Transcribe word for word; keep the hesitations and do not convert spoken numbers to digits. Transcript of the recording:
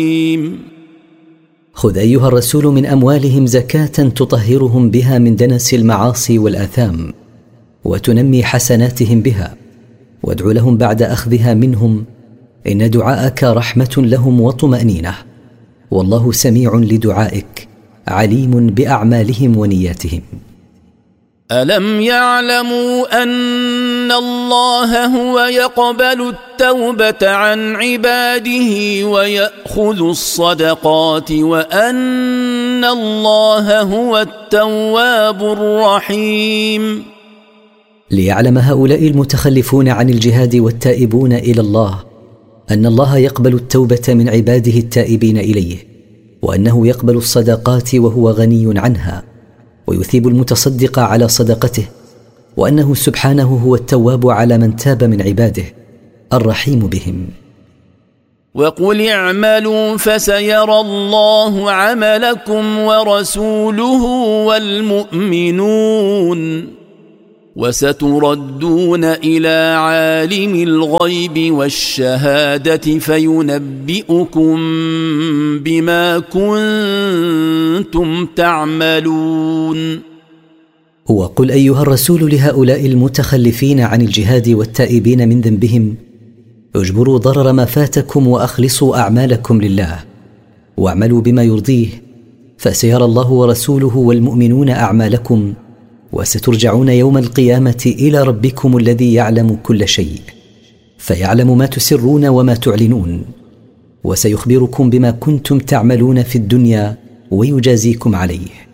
خذ أيها الرسول من أموالهم زكاة تطهرهم بها من دنس المعاصي والآثام وتنمي حسناتهم بها، وادع لهم بعد أخذها منهم، إن دعاءك رحمة لهم وطمأنينة، والله سميع لدعائك عليم بأعمالهم ونياتهم. ألم يعلموا أن الله هو يقبل التوبة عن عباده ويأخذ الصدقات وأن الله هو التواب الرحيم؟ ليعلم هؤلاء المتخلفون عن الجهاد والتائبون إلى الله أن الله يقبل التوبة من عباده التائبين إليه، وأنه يقبل الصدقات وهو غني عنها، ويثيب المتصدق على صدقته، وأنه سبحانه هو التواب على من تاب من عباده الرحيم بهم. وقل اعملوا فسيرى الله عملكم ورسوله والمؤمنون وستردون إلى عالم الغيب والشهادة فينبئكم بما كنتم تعملون. وقل أيها الرسول لهؤلاء المتخلفين عن الجهاد والتائبين من ذنبهم: اجبروا ضرر ما فاتكم وأخلصوا أعمالكم لله، واعملوا بما يرضيه، فسيرى الله ورسوله والمؤمنون أعمالكم، وسترجعون يوم القيامة إلى ربكم الذي يعلم كل شيء، فيعلم ما تسرون وما تعلنون، وسيخبركم بما كنتم تعملون في الدنيا ويجازيكم عليه.